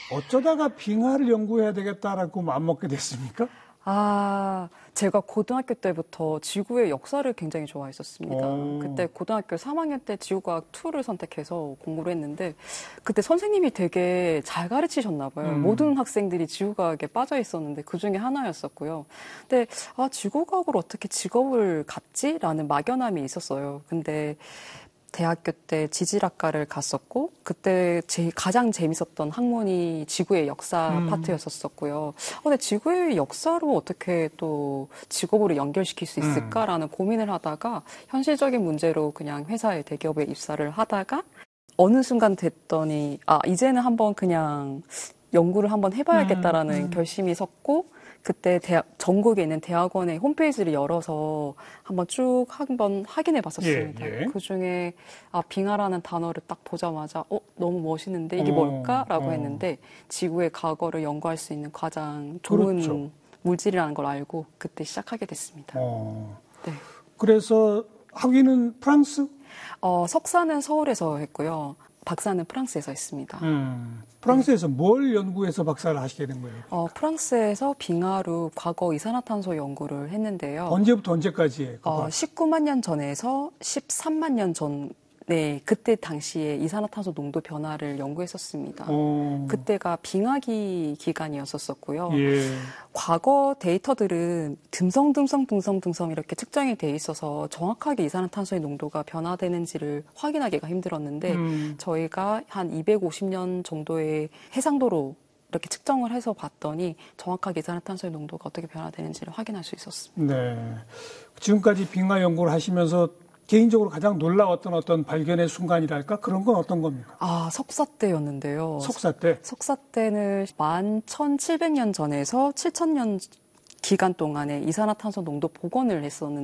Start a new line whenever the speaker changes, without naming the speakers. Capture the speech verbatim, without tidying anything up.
어쩌다가 빙하를 연구해야 되겠다라고 마음먹게 됐습니까?
아, 제가 고등학교 때부터 지구의 역사를 굉장히 좋아했었습니다.
오.
그때 고등학교 삼 학년 때 지구과학 이를 선택해서 공부를 했는데 그때 선생님이 되게 잘 가르치셨나 봐요.
음.
모든 학생들이 지구과학에 빠져 있었는데 그 중에 하나였었고요. 근데 아, 지구과학으로 어떻게 직업을 갖지? 라는 막연함이 있었어요. 근데 대학교 때 지질학과를 갔었고 그때 제 가장 재밌었던 학문이 지구의 역사
음.
파트였었고요. 어, 근데 지구의 역사로 어떻게 또 직업으로 연결시킬 수 있을까라는 음. 고민을 하다가 현실적인 문제로 그냥 회사에 대기업에 입사를 하다가 어느 순간 됐더니 아 이제는 한번 그냥 연구를 한번 해봐야겠다라는 음. 음. 결심이 섰고 그때 대학, 전국에 있는 대학원의 홈페이지를 열어서 한번 쭉 한번 확인해 봤었습니다.
예, 예.
그 중에, 아, 빙하라는 단어를 딱 보자마자, 어, 너무 멋있는데 이게
어,
뭘까라고
어.
했는데 지구의 과거를 연구할 수 있는 가장 좋은
그렇죠.
물질이라는 걸 알고 그때 시작하게 됐습니다.
어.
네.
그래서 학위는 프랑스?
어, 석사는 서울에서 했고요. 박사는 프랑스에서 했습니다.
음, 프랑스에서 네. 뭘 연구해서 박사를 하시게 된 거예요?
어, 프랑스에서 빙하로 과거 이산화탄소 연구를 했는데요.
언제부터 언제까지예요?
어, 십구만 년 전에서 십삼만 년 전, 네, 그때 당시에 이산화탄소 농도 변화를 연구했었습니다. 오. 그때가 빙하기 기간이었었고요.
예.
과거 데이터들은 듬성듬성듬성듬성 이렇게 측정이 돼 있어서 정확하게 이산화탄소의 농도가 변화되는지를 확인하기가 힘들었는데 음. 저희가 한 이백오십 년 정도의 해상도로 이렇게 측정을 해서 봤더니 정확하게 이산화탄소의 농도가 어떻게 변화되는지를 확인할 수 있었습니다.
네. 지금까지 빙하 연구를 하시면서 개인적으로 가장 놀라웠던 어떤 발견의 순간이랄까? 그런 건 어떤 겁니까?
아, 석사 때였는데요.
석사 때?
석사 때는 만 천칠백 년 전에서 칠천 년 기간 동안에 이산화탄소 농도 복원을 했었는데